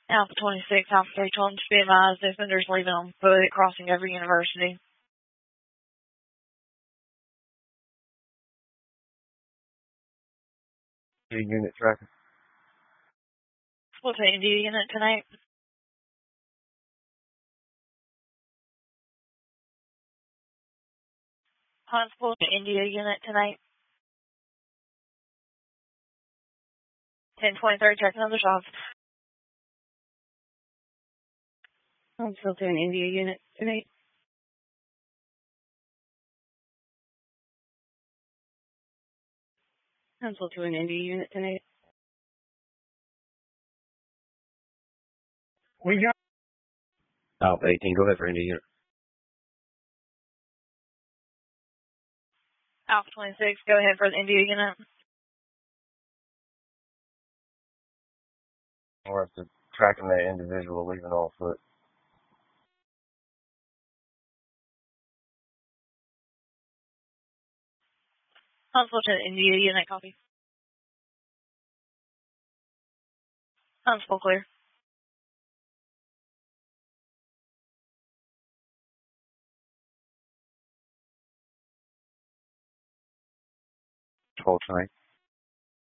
Alpha 26, Alpha 312, to be advised, offenders leaving on foot, crossing over University. Unit tracking. What's the India unit tonight? Constable to India unit tonight. 1023, checking other shots. I'm still doing India unit tonight. I'm still doing India unit tonight. We got Alpha 18, go ahead for India unit. Alpha 26, go ahead for the India unit. We're after tracking that individual leaving on foot. Constable to India unit, copy. Constable clear. Hold tonight.